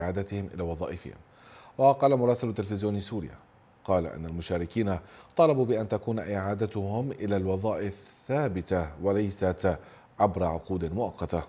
إعادتهم إلى وظائفهم. وقال مراسل تلفزيون سوريا قال أن المشاركين طالبوا بأن تكون إعادتهم إلى الوظائف ثابتة وليست عبر عقود مؤقتة.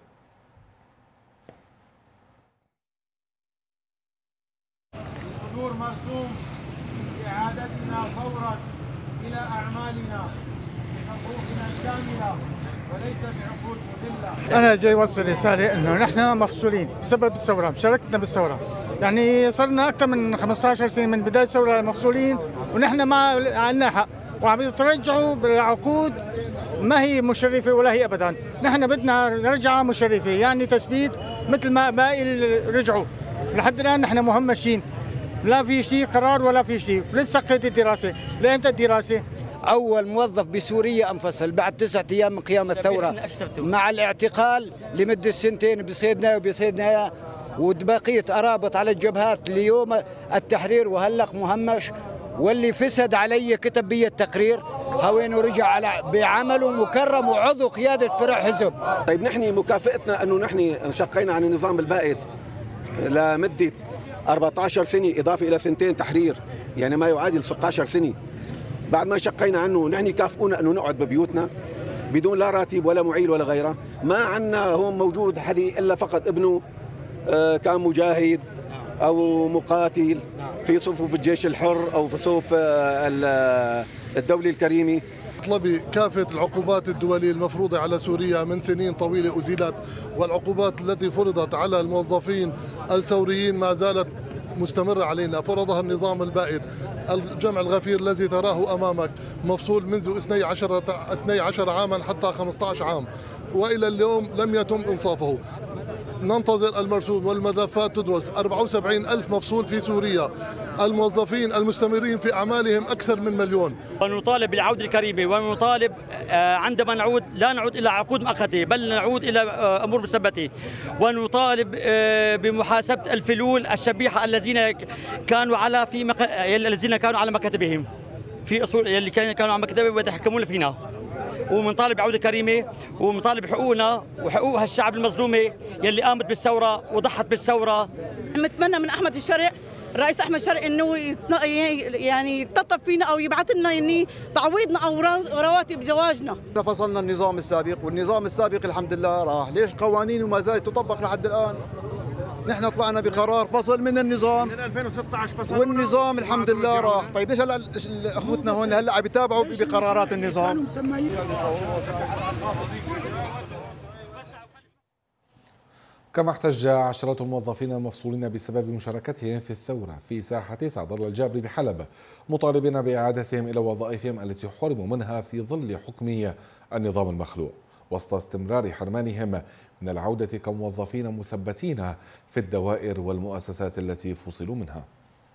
صدور مرسوم بإعادتنا فورا إلى أعمالنا بحقوقنا الكاملة وليس بعقود مذلة. أنا جاي أوصل رسالة إنه نحن مفصولين بسبب الثورة، مشاركتنا بالثورة، يعني صرنا أكثر من 15 سنة من بداية الثورة مفصولين ونحن ما عندنا حق، وعم يترجعوا بعقود ما هي مشرفة ولا هي أبدا. نحن بدنا رجعة مشرفة، يعني تثبيت مثل ما باقي رجعوا. لحد الآن نحن مهمشين، لا في شيء قرار ولا في شيء، لسه قيد الدراسة. لأمتى الدراسة؟ أول موظف بسوريا انفصل بعد 9 أيام من قيام الثورة مع الاعتقال لمدة 2 بصيدنا وبصيدنا وبقية أرابط على الجبهات ليوم التحرير وهلق مهمش. واللي فسد علي كتب بي التقرير هوين ورجع على بعمله مكرم وعضو قيادة فرع حزب. طيب نحن مكافئتنا أنه نحن انشقينا عن النظام البائد لمدة 14 سنة إضافة إلى 2 تحرير، يعني ما يعادل 16 سنة. بعد ما شقينا عنه نحن يكافئونا أنه نقعد ببيوتنا بدون لا راتب ولا معيل ولا غيره. ما عندنا هون موجود حد إلا فقط ابنه كان مجاهد أو مقاتل في صفوف الجيش الحر أو في صفوف الدولة الكريمة. مطلبي كافة العقوبات الدولية المفروضة على سوريا من سنين طويلة أزيلت، والعقوبات التي فرضت على الموظفين الثوريين ما زالت مستمرة علينا. فرضها النظام البائد. الجمع الغفير الذي تراه أمامك مفصول منذ 12 عاما حتى 15 عام، وإلى اليوم لم يتم إنصافه. ننتظر المرسوم والملفات تدرس. 74 ألف مفصول في سوريا، الموظفين المستمرين في أعمالهم أكثر من 1,000,000. ونطالب بالعودة الكريمة، ونطالب عندما نعود لا نعود إلى عقود مؤقتة بل نعود إلى أمور مثبتة. ونطالب بمحاسبة الفلول الشبيحة الذين كانوا على مكاتبهم في أصول اللي كانوا على مكاتبهم ويتحكمون فينا. ومنطالب بعودة كريمة، ومنطالب حقوقنا وحقوق هالشعب المظلومة يلي قامت بالثورة وضحت بالثورة. نتمنى من أحمد الشرع، الرئيس أحمد الشرع، إنه يعني يتطب فينا أو يبعث لنا يعني تعويضنا أو رواتب زواجنا. فصلنا النظام السابق، والنظام السابق الحمد لله راح. ليش قوانينه ما زالت تطبق لحد الآن؟ نحن طلعنا بقرار فصل من النظام من 2016 فصل والنظام الحمد لله راح. طيب ليش هلا اخوتنا هون هلا عم يتابعوا بقرارات النظام؟ كما احتج عشرات الموظفين المفصولين بسبب مشاركتهم في الثورة في ساحة صدر الجابر بحلب، مطالبين بإعادتهم إلى وظائفهم التي حرموا منها في ظل حكم النظام المخلوع، وسط استمرار حرمانهم من العودة كموظفين مثبتين في الدوائر والمؤسسات التي فصلوا منها.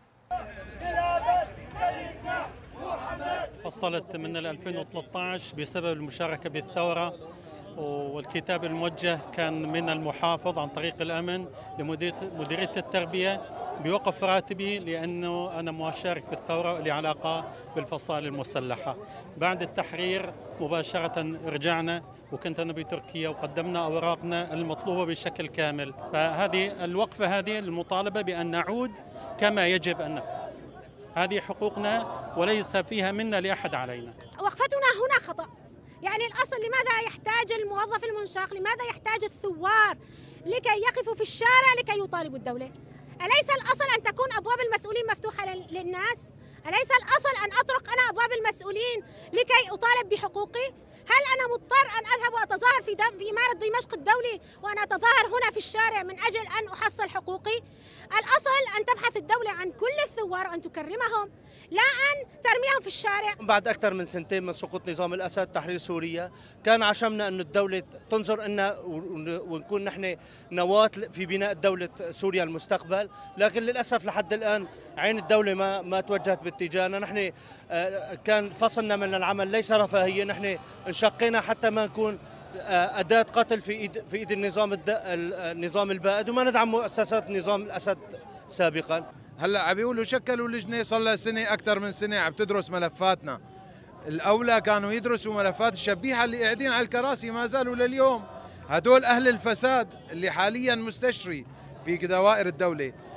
فصلت من 2013 بسبب المشاركة بالثورة، والكتاب الموجه كان من المحافظ عن طريق الأمن لمديرية التربية بوقف راتبي لأنه أنا مشارك بالثورة لي علاقة بالفصائل المسلحة. بعد التحرير مباشرة رجعنا، وكنت أنا بتركيا وقدمنا أوراقنا المطلوبة بشكل كامل. فهذه الوقفة هذه المطالبة بأن نعود كما يجب أن نعود. هذه حقوقنا وليس فيها منا لأحد علينا. وقفتنا هنا خطأ. يعني الأصل لماذا يحتاج الموظف المنشاق، لماذا يحتاج الثوار لكي يقفوا في الشارع لكي يطالبوا الدولة؟ أليس الأصل أن تكون أبواب المسؤولين مفتوحة للناس؟ أليس الأصل أن أطرق أنا أبواب المسؤولين لكي أطالب بحقوقي؟ هل أنا مضطر أن أذهب وأتظاهر في إمارة دمشق الدولي وأنا أتظاهر هنا في الشارع من أجل أن أحصل حقوقي؟ الأصل أن تبحث الدولة عن كل الثوار وأن تكرمهم، لا أن ترميهم في الشارع. بعد أكثر من 2 من سقوط نظام الأسد تحرير سوريا، كان عشمنا أن الدولة تنظر لنا ونكون نحن نواة في بناء دولة سوريا المستقبل، لكن للأسف لحد الآن عين الدولة ما توجهت باتجاهنا. نحن كان فصلنا من العمل ليس رفاهية، نحن انشقينا حتى ما نكون أداة قتل في إيد النظام البائد، وما ندعم مؤسسات نظام الأسد سابقا. هلا عم بيقولوا شكلوا لجنه صار لها سنه اكثر من سنه عم تدرس ملفاتنا. الاولى كانوا يدرسوا ملفات الشبيحه اللي قاعدين على الكراسي ما زالوا لليوم، هدول اهل الفساد اللي حاليا مستشري في دوائر الدولة